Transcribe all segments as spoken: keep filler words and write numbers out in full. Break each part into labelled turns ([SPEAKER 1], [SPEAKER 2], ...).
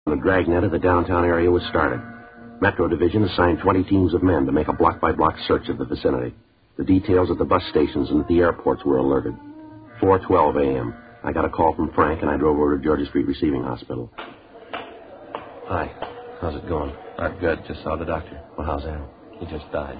[SPEAKER 1] The dragnet of the downtown area was started. Metro Division assigned twenty teams of men to make a block-by-block search of the vicinity. The details at the bus stations and at the airports were alerted. four twelve a.m. I got a call from Frank, and I drove over to Georgia Street Receiving Hospital.
[SPEAKER 2] Hi. How's it going?
[SPEAKER 1] Not good. Just saw the doctor.
[SPEAKER 2] Well, how's Aaron?
[SPEAKER 1] He just died.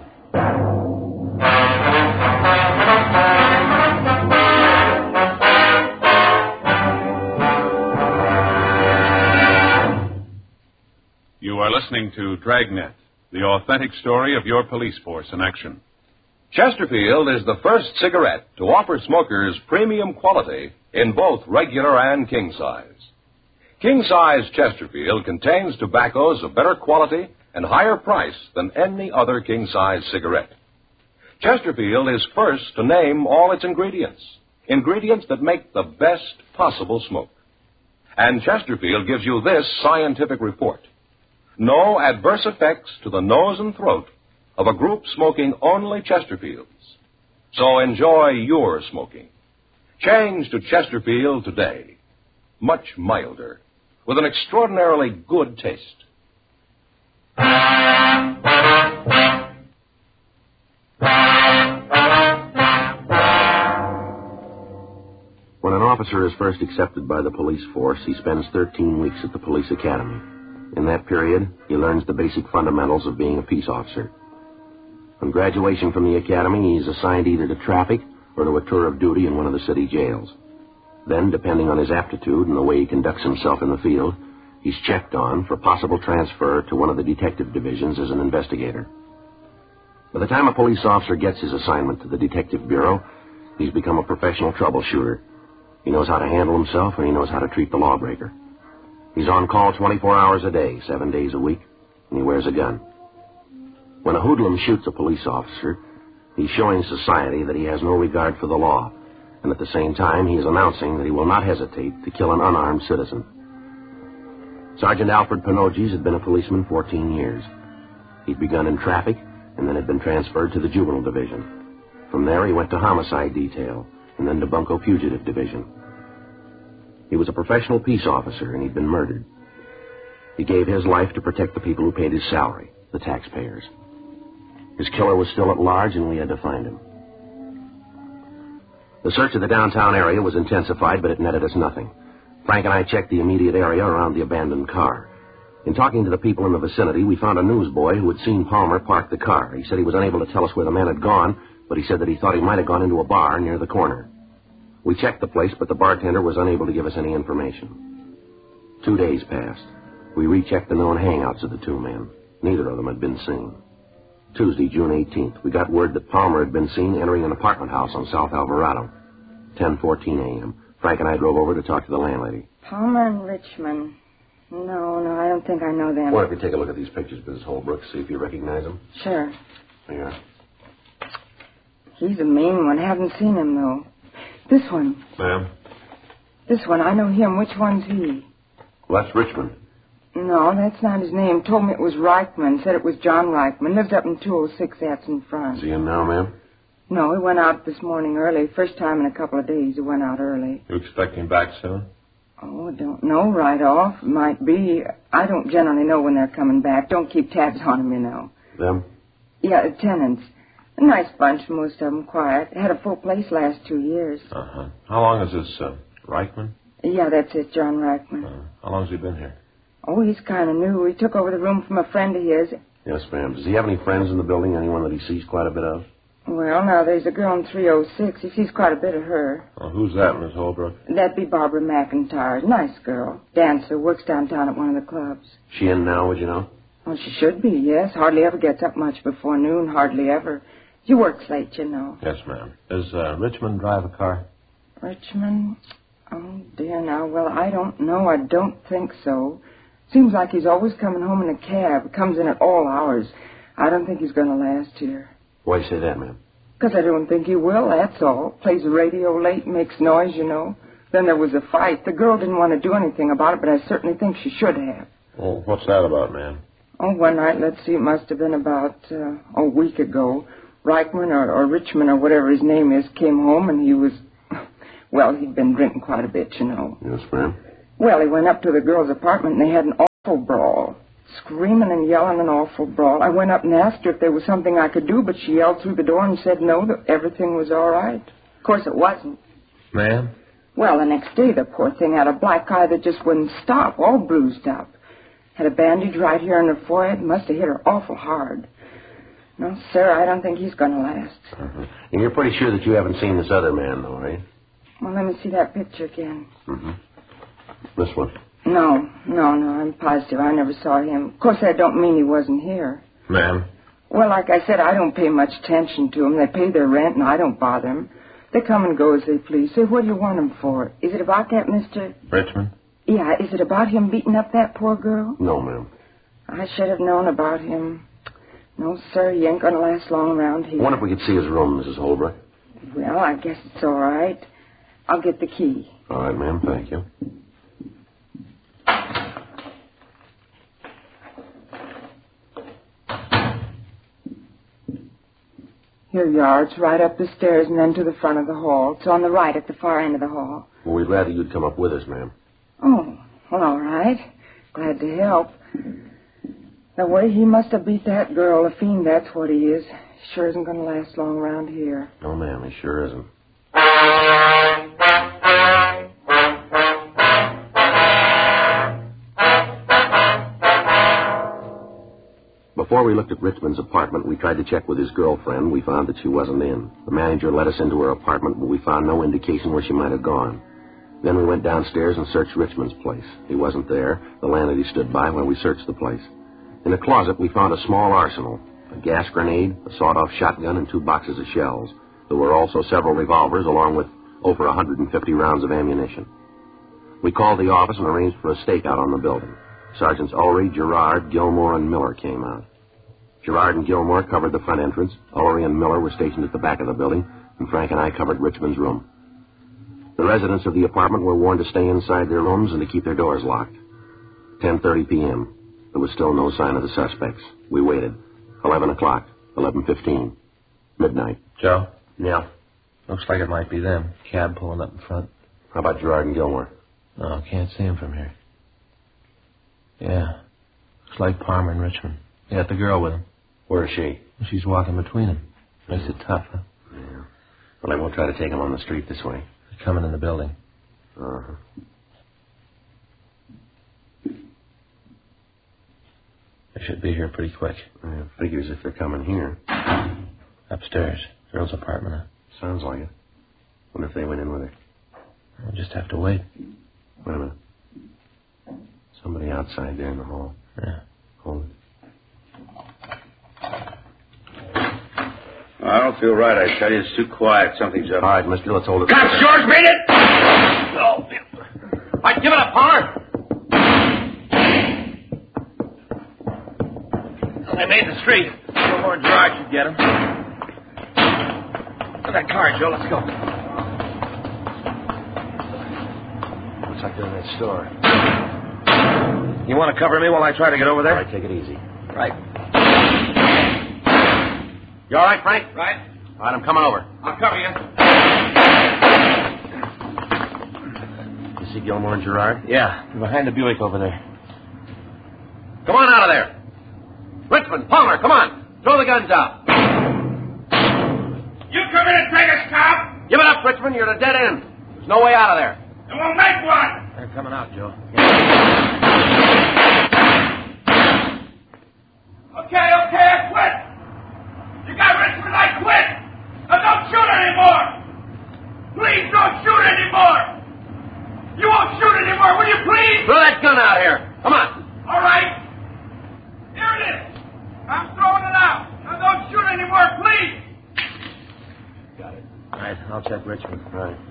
[SPEAKER 3] You are listening to Dragnet, the authentic story of your police force in action.
[SPEAKER 4] Chesterfield is the first cigarette to offer smokers premium quality in both regular and king size. King size Chesterfield contains tobaccos of better quality and higher price than any other king size cigarette. Chesterfield is first to name all its ingredients, ingredients that make the best possible smoke. And Chesterfield gives you this scientific report. No adverse effects to the nose and throat of a group smoking only Chesterfields. So enjoy your smoking. Change to Chesterfield today. Much milder, with an extraordinarily good taste.
[SPEAKER 1] When an officer is first accepted by the police force, he spends thirteen weeks at the police academy. In that period, he learns the basic fundamentals of being a peace officer. On graduation from the academy, he is assigned either to traffic or to a tour of duty in one of the city jails. Then, depending on his aptitude and the way he conducts himself in the field, he's checked on for possible transfer to one of the detective divisions as an investigator. By the time a police officer gets his assignment to the detective bureau, he's become a professional troubleshooter. He knows how to handle himself, and he knows how to treat the lawbreaker. He's on call twenty-four hours a day, seven days a week, and he wears a gun. When a hoodlum shoots a police officer, he's showing society that he has no regard for the law, and at the same time, he is announcing that he will not hesitate to kill an unarmed citizen. Sergeant Alfred Panoges had been a policeman fourteen years. He'd begun in traffic, and then had been transferred to the juvenile division. From there, he went to homicide detail, and then to bunco fugitive division. He was a professional peace officer, and he'd been murdered. He gave his life to protect the people who paid his salary, the taxpayers. His killer was still at large, and we had to find him. The search of the downtown area was intensified, but it netted us nothing. Frank and I checked the immediate area around the abandoned car. In talking to the people in the vicinity, we found a newsboy who had seen Palmer park the car. He said he was unable to tell us where the man had gone, but he said that he thought he might have gone into a bar near the corner. We checked the place, but the bartender was unable to give us any information. Two days passed. We rechecked the known hangouts of the two men. Neither of them had been seen. Tuesday, June eighteenth, we got word that Palmer had been seen entering an apartment house on South Alvarado. ten fourteen a.m. Frank and I drove over to talk to the landlady.
[SPEAKER 5] Palmer and Richmond. No, no, I don't think I know them.
[SPEAKER 1] Why don't you take a look at these pictures, Missus Holbrook, see if you recognize them?
[SPEAKER 5] Sure.
[SPEAKER 1] There you are.
[SPEAKER 5] He's a mean one. Haven't seen him, though. This one.
[SPEAKER 1] Ma'am?
[SPEAKER 5] This one. I know him. Which one's he?
[SPEAKER 1] Well, that's Richmond.
[SPEAKER 5] No, that's not his name. Told me it was Reichman. Said it was John Reichman. Lives up in two oh six Atson Front.
[SPEAKER 1] Is he in now, ma'am?
[SPEAKER 5] No, he went out this morning early. First time in a couple of days he went out early.
[SPEAKER 2] You expect him back soon?
[SPEAKER 5] Oh, I don't know right off. Might be. I don't generally know when they're coming back. Don't keep tabs on them, you know.
[SPEAKER 1] Them?
[SPEAKER 5] Yeah, tenants. A nice bunch, most of them quiet. Had a full place last two years.
[SPEAKER 2] Uh-huh. How long is this, uh, Reichman?
[SPEAKER 5] Yeah, that's it, John Reichman.
[SPEAKER 2] Uh, how long has he been here?
[SPEAKER 5] Oh, he's kind of new. He took over the room from a friend of his.
[SPEAKER 1] Yes, ma'am. Does he have any friends in the building? Anyone that he sees quite a bit of?
[SPEAKER 5] Well, now, there's a girl in three oh six. He sees quite a bit of her.
[SPEAKER 2] Uh, who's that, Miss Holbrook?
[SPEAKER 5] That'd be Barbara McIntyre. Nice girl. Dancer. Works downtown at one of the clubs.
[SPEAKER 1] She in now, would you know?
[SPEAKER 5] Well, she should be, yes. Hardly ever gets up much before noon. Hardly ever. She works late, you know.
[SPEAKER 2] Yes, ma'am. Does uh, Richmond drive a car?
[SPEAKER 5] Richmond? Oh, dear, now. Well, I don't know. I don't think so. Seems like he's always coming home in a cab. Comes in at all hours. I don't think he's going to last here.
[SPEAKER 1] Why you say that, ma'am?
[SPEAKER 5] Because I don't think he will, that's all. Plays the radio late, makes noise, you know. Then there was a fight. The girl didn't want to do anything about it, but I certainly think she should have.
[SPEAKER 2] Oh, what's that about, ma'am?
[SPEAKER 5] Oh, one night, let's see, it must have been about uh, a week ago. Reichman or, or Richmond or whatever his name is came home, and he was, well, he'd been drinking quite a bit, you know.
[SPEAKER 1] Yes, ma'am.
[SPEAKER 5] Well, he went up to the girl's apartment, and they had an awful brawl. Screaming and yelling an awful brawl. I went up and asked her if there was something I could do, but she yelled through the door and said no, that everything was all right. Of course it wasn't.
[SPEAKER 2] Ma'am?
[SPEAKER 5] Well, the next day the poor thing had a black eye that just wouldn't stop, all bruised up. Had a bandage right here in her forehead. Must have hit her awful hard. No, sir, I don't think he's going to last.
[SPEAKER 1] Uh-huh. And you're pretty sure that you haven't seen this other man, though, right?
[SPEAKER 5] Well, let me see that picture again.
[SPEAKER 1] Mm-hmm. This one.
[SPEAKER 5] No, no, no, I'm positive I never saw him. Of course, that don't mean he wasn't here.
[SPEAKER 2] Ma'am?
[SPEAKER 5] Well, like I said, I don't pay much attention to them. They pay their rent, and I don't bother them. They come and go as they please. Say, what do you want them for? Is it about that, Mister
[SPEAKER 2] Richmond?
[SPEAKER 5] Yeah, is it about him beating up that poor girl?
[SPEAKER 1] No, ma'am.
[SPEAKER 5] I should have known about him. No, sir, he ain't going to last long around here.
[SPEAKER 1] I wonder if we could see his room, Missus Holbrook.
[SPEAKER 5] Well, I guess it's all right. I'll get the key.
[SPEAKER 1] All right, ma'am, thank you.
[SPEAKER 5] Here you are. It's right up the stairs and then to the front of the hall. It's on the right at the far end of the hall.
[SPEAKER 1] Well, we'd rather you'd come up with us, ma'am.
[SPEAKER 5] Oh, well, all right. Glad to help. The way he must have beat that girl, a fiend, that's what he is. Sure isn't going to last long around here.
[SPEAKER 1] No, ma'am, he sure isn't. Before we looked at Richmond's apartment, we tried to check with his girlfriend. We found that she wasn't in. The manager let us into her apartment, but we found no indication where she might have gone. Then we went downstairs and searched Richmond's place. He wasn't there. The landlady stood by while we searched the place. In a closet, we found a small arsenal, a gas grenade, a sawed-off shotgun, and two boxes of shells. There were also several revolvers, along with over one hundred fifty rounds of ammunition. We called the office and arranged for a stakeout on the building. Sergeants Ulry, Gerard, Gilmore, and Miller came out. Gerard and Gilmore covered the front entrance. Ulry and Miller were stationed at the back of the building, and Frank and I covered Richmond's room. The residents of the apartment were warned to stay inside their rooms and to keep their doors locked. ten thirty p.m. There was still no sign of the suspects. We waited. eleven o'clock, eleven fifteen, midnight.
[SPEAKER 2] Joe?
[SPEAKER 1] Yeah.
[SPEAKER 2] Looks like it might be them. Cab pulling up in front.
[SPEAKER 1] How about Gerard and Gilmore?
[SPEAKER 2] No, can't see him from here. Yeah. Looks like Palmer and Richmond. They got the girl with him.
[SPEAKER 1] Where is she?
[SPEAKER 2] She's walking between them. Makes it tough, huh?
[SPEAKER 1] Yeah. Well, I won't try to take him on the street this way.
[SPEAKER 2] They're coming in the building.
[SPEAKER 1] Uh-huh.
[SPEAKER 2] They should be here pretty quick.
[SPEAKER 1] Yeah, figures if they're coming here.
[SPEAKER 2] Upstairs. Girl's apartment, huh?
[SPEAKER 1] Sounds like it. Wonder if they went in with her.
[SPEAKER 2] We'll just have to wait.
[SPEAKER 1] Wait a minute. Somebody outside there in the hall.
[SPEAKER 2] Yeah.
[SPEAKER 1] Hold it.
[SPEAKER 6] I don't feel right, I tell you. It's too quiet. Something's up.
[SPEAKER 1] All right, mister, let's hold it.
[SPEAKER 6] Cops, George, beat it!
[SPEAKER 1] No. All right, give it up, Palmer.
[SPEAKER 2] They made the street. No more Gerard should get him. Look at that car, Joe. Let's go.
[SPEAKER 1] Looks like they're in that store.
[SPEAKER 2] You want to cover me while I try to get over there?
[SPEAKER 1] All right, take it easy.
[SPEAKER 2] Right.
[SPEAKER 1] You all right, Frank?
[SPEAKER 6] Right.
[SPEAKER 1] All right, I'm coming over.
[SPEAKER 6] I'll cover you.
[SPEAKER 1] You see Gilmore and Gerard?
[SPEAKER 2] Yeah, they're behind the Buick over there.
[SPEAKER 1] Come on out of there. Richmond, Palmer, come on. Throw the guns out.
[SPEAKER 6] You come in and take us, cop.
[SPEAKER 1] Give it up, Richmond. You're at a dead end. There's no way out of there.
[SPEAKER 6] And we'll make one.
[SPEAKER 2] They're coming out, Joe.
[SPEAKER 6] Okay, okay, I quit. You got Richmond, I quit. Now don't shoot anymore. Please don't shoot anymore. You won't shoot anymore, will you please?
[SPEAKER 1] Throw that gun out here. Come on.
[SPEAKER 6] All right. Here it is. I'm throwing it out. Now don't shoot anymore, please.
[SPEAKER 1] Got it.
[SPEAKER 2] All right, I'll check Richmond.
[SPEAKER 1] All right.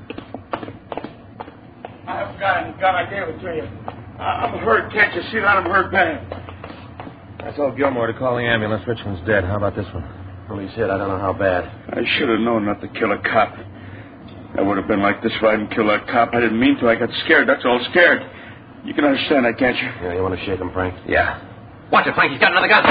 [SPEAKER 6] I haven't got any gun. I gave it to you. I- I'm hurt. Can't you see that I'm hurt bad?
[SPEAKER 2] I told Gilmore to call the ambulance. Richmond's dead. How about this one?
[SPEAKER 1] Well, he's hit. I don't know how bad.
[SPEAKER 6] I should have known not to kill a cop. I would have been like this if I hadn't killed that cop. I didn't mean to. I got scared. That's all, scared. You can understand that, can't you?
[SPEAKER 1] Yeah, you want to shake him, Frank?
[SPEAKER 2] Yeah.
[SPEAKER 1] Watch it, Frank. He's got another gun.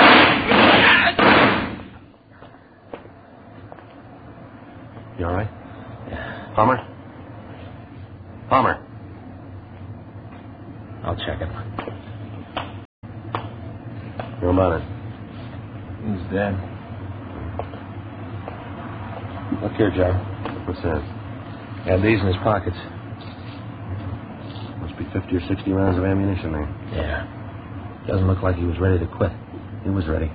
[SPEAKER 1] You all right?
[SPEAKER 2] Yeah.
[SPEAKER 1] Palmer? Palmer.
[SPEAKER 2] I'll check him.
[SPEAKER 1] How about it?
[SPEAKER 2] He's dead. Look here, Joe.
[SPEAKER 1] What's that?
[SPEAKER 2] He had these in his pockets.
[SPEAKER 1] Must be fifty or sixty rounds of ammunition there.
[SPEAKER 2] Yeah. Doesn't look like he was ready to quit.
[SPEAKER 1] He was ready.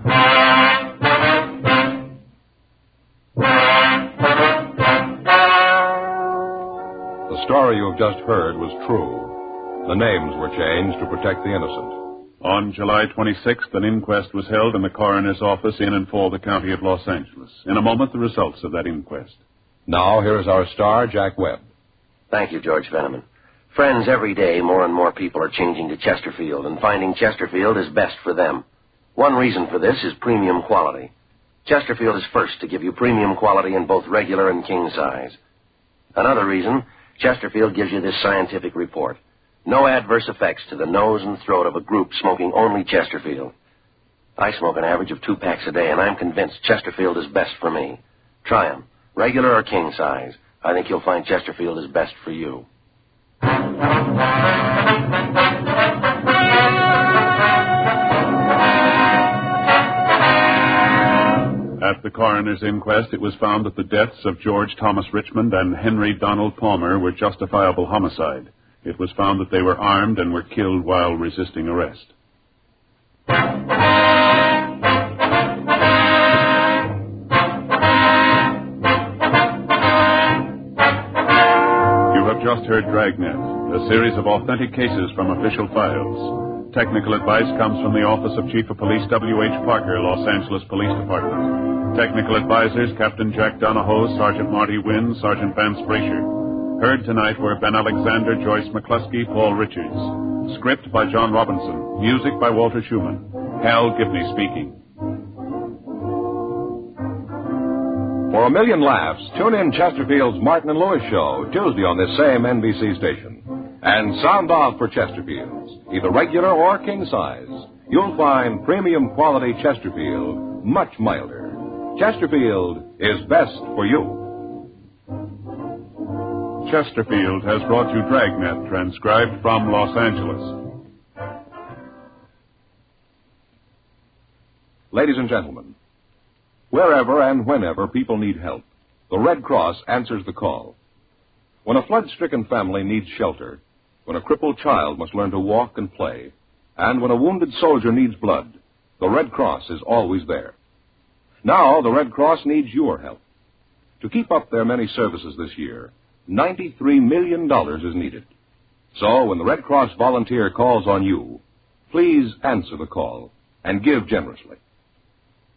[SPEAKER 4] The story you have just heard was true. The names were changed to protect the innocent.
[SPEAKER 3] On July twenty-sixth, an inquest was held in the coroner's office in and for the county of Los Angeles. In a moment, the results of that inquest.
[SPEAKER 4] Now, here is our star, Jack Webb.
[SPEAKER 1] Thank you, George Veneman. Friends, every day more and more people are changing to Chesterfield and finding Chesterfield is best for them. One reason for this is premium quality. Chesterfield is first to give you premium quality in both regular and king size. Another reason, Chesterfield gives you this scientific report. No adverse effects to the nose and throat of a group smoking only Chesterfield. I smoke an average of two packs a day, and I'm convinced Chesterfield is best for me. Try 'em, regular or king size. I think you'll find Chesterfield is best for you.
[SPEAKER 3] At the coroner's inquest, it was found that the deaths of George Thomas Richmond and Henry Donald Palmer were justifiable homicide. It was found that they were armed and were killed while resisting arrest. You have just heard Dragnet, a series of authentic cases from official files. Technical advice comes from the Office of Chief of Police W H Parker, Los Angeles Police Department. Technical advisors, Captain Jack Donahoe, Sergeant Marty Wynn, Sergeant Vance Brasher. Heard tonight were Ben Alexander, Joyce McCluskey, Paul Richards. Script by John Robinson. Music by Walter Schumann. Hal Gibney speaking.
[SPEAKER 4] For a million laughs, tune in Chesterfield's Martin and Lewis show, Tuesday on this same N B C station. And sound off for Chesterfield's, either regular or king size. You'll find premium quality Chesterfield much milder. Chesterfield is best for you.
[SPEAKER 3] Chesterfield has brought you Dragnet, transcribed from Los Angeles.
[SPEAKER 4] Ladies and gentlemen, wherever and whenever people need help, the Red Cross answers the call. When a flood-stricken family needs shelter, when a crippled child must learn to walk and play, and when a wounded soldier needs blood, the Red Cross is always there. Now, the Red Cross needs your help. To keep up their many services this year, ninety-three million dollars is needed. So, when the Red Cross volunteer calls on you, please answer the call and give generously.